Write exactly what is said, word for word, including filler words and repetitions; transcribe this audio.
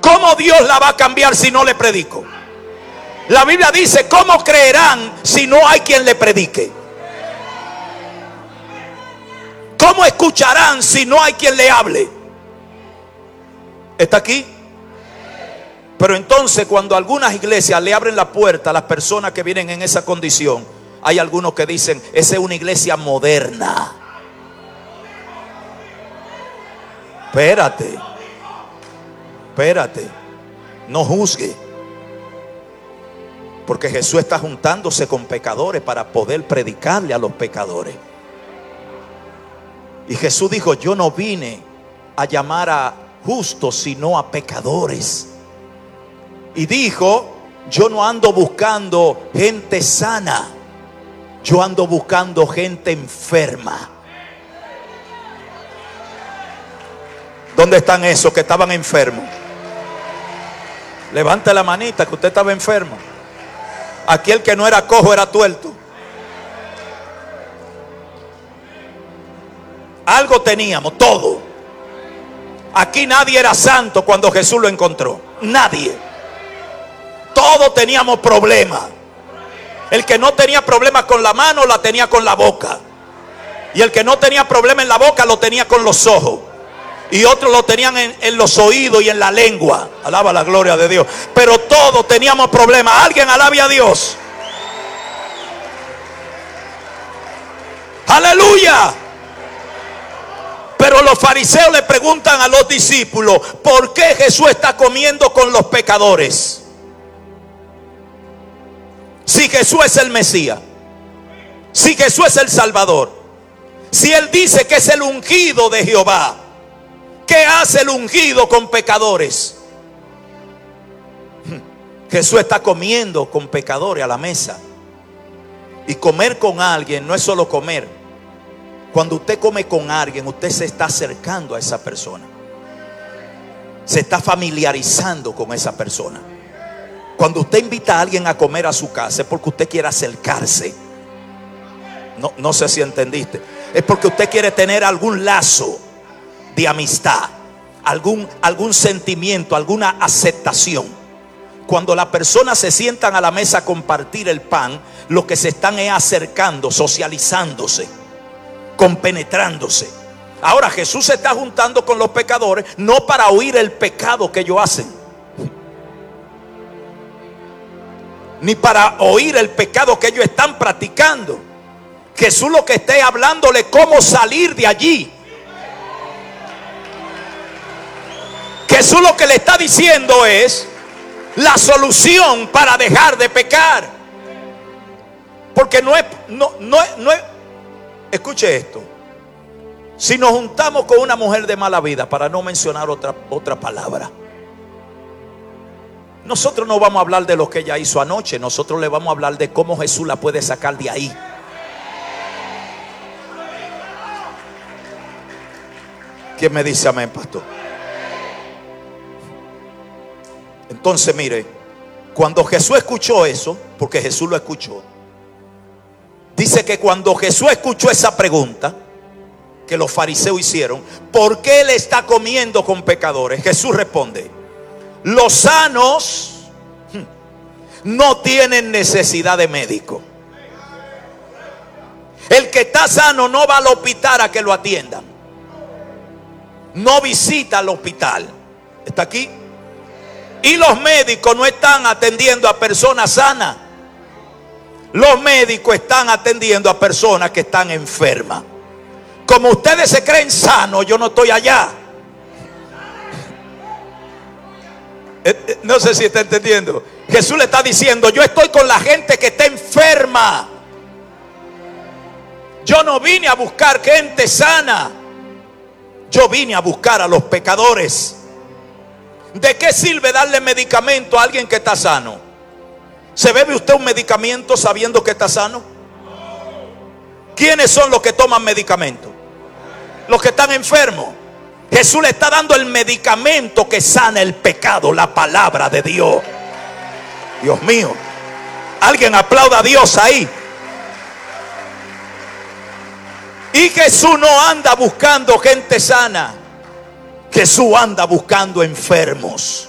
¿cómo Dios la va a cambiar si no le predico? La Biblia dice, ¿cómo creerán si no hay quien le predique? ¿Cómo escucharán si no hay quien le hable? ¿Está aquí? Pero entonces, cuando algunas iglesias le abren la puerta a las personas que vienen en esa condición, hay algunos que dicen, esa es una iglesia moderna. Espérate, espérate, no juzgue. Porque Jesús está juntándose con pecadores para poder predicarle a los pecadores. Y Jesús dijo, yo no vine a llamar a justos, sino a pecadores. Y dijo, yo no ando buscando gente sana, yo ando buscando gente enferma. ¿Dónde están esos que estaban enfermos? Levante la manita que usted estaba enfermo. Aquí el que no era cojo era tuerto. Algo teníamos, todo. Aquí nadie era santo cuando Jesús lo encontró. Nadie. Todos teníamos problemas. El que no tenía problemas con la mano, la tenía con la boca. Y el que no tenía problema en la boca, lo tenía con los ojos. Y otros lo tenían en, en los oídos y en la lengua. Alaba la gloria de Dios. Pero todos teníamos problemas. Alguien alabe a Dios. Aleluya. Pero los fariseos le preguntan a los discípulos, ¿por qué Jesús está comiendo con los pecadores? Si Jesús es el Mesías, si Jesús es el Salvador, si Él dice que es el ungido de Jehová, ¿qué hace el ungido con pecadores? Jesús está comiendo con pecadores a la mesa. Y comer con alguien no es solo comer. Cuando usted come con alguien, usted se está acercando a esa persona. Se está familiarizando con esa persona. Cuando usted invita a alguien a comer a su casa, es porque usted quiere acercarse. No, no sé si entendiste. Es porque usted quiere tener algún lazo de amistad, algún, algún sentimiento, alguna aceptación. Cuando las personas se sientan a la mesa a compartir el pan, lo que se están es acercando, socializándose, compenetrándose. Ahora Jesús se está juntando con los pecadores, no para oír el pecado que ellos hacen, ni para oír el pecado que ellos están practicando. Jesús lo que esté hablándole cómo salir de allí. Jesús lo que le está diciendo es la solución para dejar de pecar. Porque no es, no, no es, no es, escuche esto. Si nos juntamos con una mujer de mala vida, para no mencionar otra, otra palabra, nosotros no vamos a hablar de lo que ella hizo anoche. Nosotros le vamos a hablar de cómo Jesús la puede sacar de ahí. ¿Quién me dice amén, pastor? Entonces mire, cuando Jesús escuchó eso, porque Jesús lo escuchó, dice que cuando Jesús escuchó esa pregunta que los fariseos hicieron, ¿por qué él está comiendo con pecadores? Jesús responde, los sanos no tienen necesidad de médico. El que está sano no va al hospital a que lo atiendan. No visita al hospital. ¿Está aquí? Y los médicos no están atendiendo a personas sanas. Los médicos están atendiendo a personas que están enfermas. Como ustedes se creen sanos, yo no estoy allá. No sé si está entendiendo. Jesús le está diciendo, yo estoy con la gente que está enferma. Yo no vine a buscar gente sana. Yo vine a buscar a los pecadores. ¿De qué sirve darle medicamento a alguien que está sano? ¿Se bebe usted un medicamento sabiendo que está sano? ¿Quiénes son los que toman medicamento? Los que están enfermos. Jesús le está dando el medicamento que sana el pecado, la palabra de Dios. Dios mío, alguien aplauda a Dios ahí. Y Jesús no anda buscando gente sana. Jesús anda buscando enfermos.